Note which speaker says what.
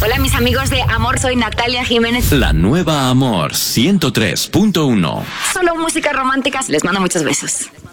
Speaker 1: Hola, mis amigos de Amor, soy Natalia Jiménez.
Speaker 2: La nueva Amor 103.1.
Speaker 1: Solo música romántica. Les mando muchos besos.